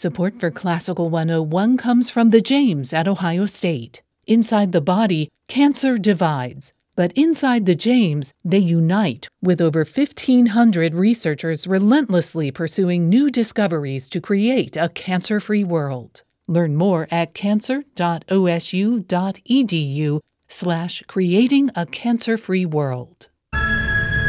Support for Classical 101 comes from the James at Ohio State. Inside the body, cancer divides, but inside the James, they unite, with over 1,500 researchers relentlessly pursuing new discoveries to create a cancer-free world. Learn more at cancer.osu.edu/creating a cancer-free world.